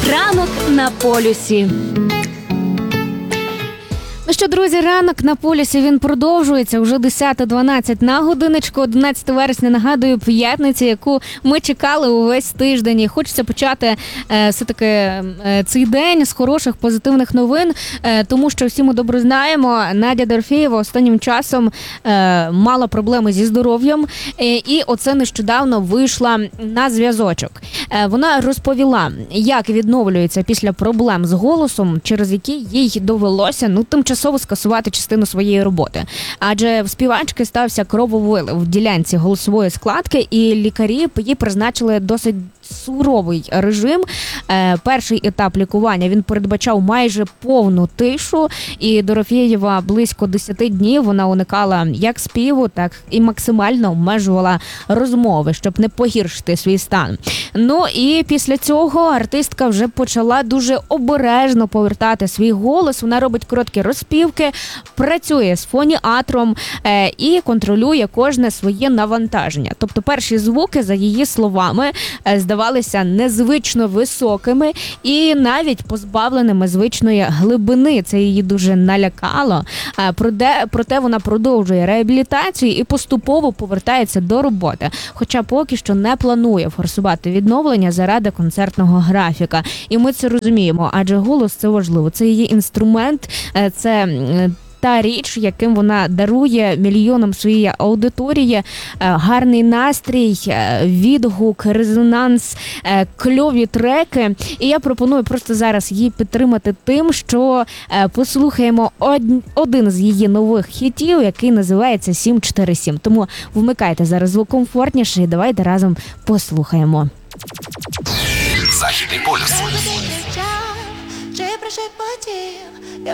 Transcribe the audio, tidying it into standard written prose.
Ранок на полюсі. Ну що, друзі, ранок на полюсі, він продовжується. Вже 10:12 на годиночку, 11 вересня, нагадую, п'ятниця, яку ми чекали увесь тиждень. І хочеться почати все-таки цей день з хороших, позитивних новин, тому що всі ми добре знаємо, Надя Дорофєєва останнім часом мала проблеми зі здоров'ям, і оце нещодавно вийшла на зв'язочок. Вона розповіла, як відновлюється після проблем з голосом, через які їй довелося, тимчасово скасувати частину своєї роботи. Адже в співачки стався крововилив в ділянці голосової складки, і лікарі їй призначили досить суровий режим. Перший етап лікування, він передбачав майже повну тишу, і Дорофєєва близько 10 днів вона уникала як співу, так і максимально обмежувала розмови, щоб не погіршити свій стан. Ну і після цього артистка вже почала дуже обережно повертати свій голос. Вона робить короткі розпівки, працює з фоніатром і контролює кожне своє навантаження. Тобто перші звуки, за її словами, здавалися незвично високими і навіть позбавленими звичної глибини. Це її дуже налякало. Проте вона продовжує реабілітацію і поступово повертається до роботи. Хоча поки що не планує форсувати відновлення заради концертного графіка. І ми це розуміємо, адже голос – це важливо. Це її інструмент, це та річ, яким вона дарує мільйонам своєї аудиторії гарний настрій, відгук, резонанс, кльові треки. І я пропоную просто зараз її підтримати тим, що послухаємо один з її нових хітів, який називається «747». Тому вмикайте зараз звук комфортніше і давайте разом послухаємо. Західний полюс. Чи пришепотів